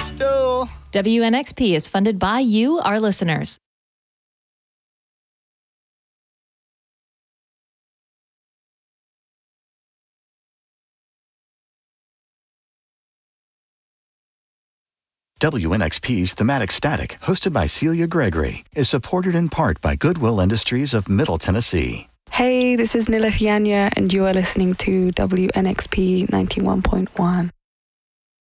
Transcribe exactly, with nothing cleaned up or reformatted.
Still. W N X P is funded by you, our listeners. W N X P's Thematic Static, hosted by Celia Gregory, is supported in part by Goodwill Industries of Middle Tennessee. Hey, this is Nila Fianya, and you are listening to W N X P ninety-one point one.